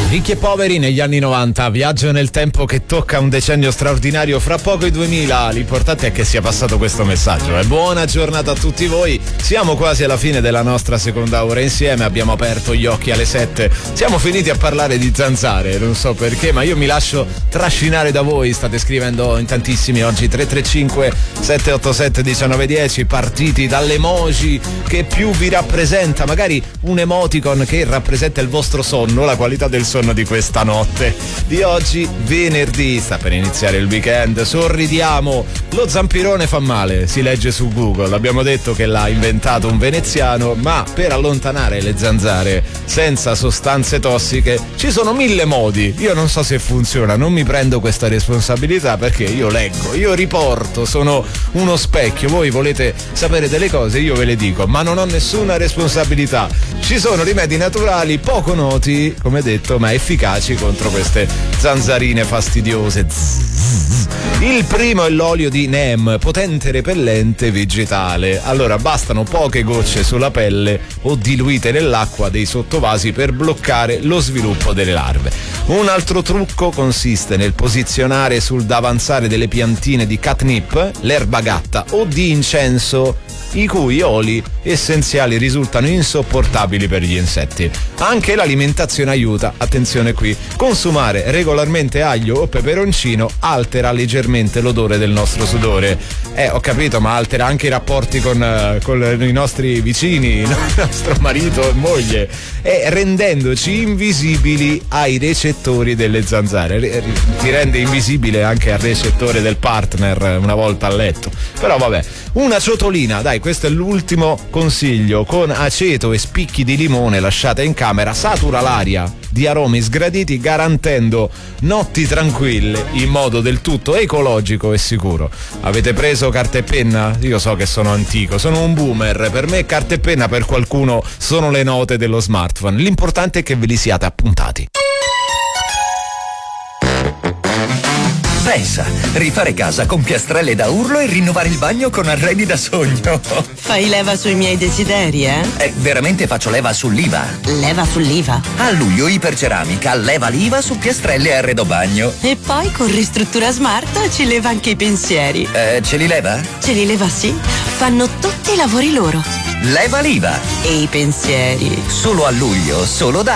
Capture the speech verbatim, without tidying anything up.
Ricchi e poveri negli anni novanta, viaggio nel tempo che tocca un decennio straordinario, fra poco i duemila. L'importante è che sia passato questo messaggio. E buona giornata a tutti voi. Siamo quasi alla fine della nostra seconda ora insieme, abbiamo aperto gli occhi alle sette. Siamo finiti a parlare di zanzare, non so perché, ma io mi lascio trascinare da voi. State scrivendo in tantissimi oggi. Tre tre cinque sette otto sette uno nove uno zero, partiti dall'emoji che più vi rappresenta, magari un emoticon che rappresenta il vostro sonno, la qualità del sonno di questa notte di oggi, venerdì. Sta per iniziare il weekend, sorridiamo. Lo zampirone fa male, si legge su Google. Abbiamo detto che l'ha inventato un veneziano, ma per allontanare le zanzare senza sostanze tossiche ci sono mille modi. Io non so se funziona, non mi prendo questa responsabilità perché io leggo, io riporto, sono uno specchio. Voi volete sapere delle cose, io ve le dico, ma non ho nessuna responsabilità. Ci sono rimedi naturali poco noti, come detto, ma efficaci contro queste zanzarine fastidiose. Il primo è l'olio di neem, potente repellente vegetale. Allora, bastano poche gocce sulla pelle o diluite nell'acqua dei sottovasi per bloccare lo sviluppo delle larve. Un altro trucco consiste nel posizionare sul davanzale delle piantine di catnip, l'erba gatta o di incenso, i cui oli essenziali risultano insopportabili per gli insetti. Anche l'alimentazione aiuta, attenzione qui, consumare regolarmente aglio o peperoncino altera leggermente l'odore del nostro sudore. Eh, ho capito, ma altera anche i rapporti con, con i nostri vicini, il nostro marito e moglie, e rendendoci invisibili ai recettori delle zanzare. Ti rende invisibile anche al recettore del partner una volta a letto. Però vabbè, una ciotolina, dai, questo è l'ultimo consiglio, con aceto e spicchi di limone lasciata in camera, satura l'aria di aromi sgraditi, garantendo notti tranquille in modo del tutto ecologico e sicuro. Avete preso carta e penna? Io so che sono antico, sono un boomer, per me carta e penna, per qualcuno sono le note dello smartphone. L'importante è che ve li siate appuntati. Pensa, rifare casa con piastrelle da urlo e rinnovare il bagno con arredi da sogno. Fai leva sui miei desideri, eh? Eh, veramente faccio leva sull'I V A. Leva sull'I V A? A luglio Iperceramica leva l'I V A su piastrelle e arredo bagno. E poi con Ristruttura Smart ci leva anche i pensieri. Eh, ce li leva? Ce li leva, sì. Fanno tutti i lavori loro. Leva l'I V A. E i pensieri. Solo a luglio, solo da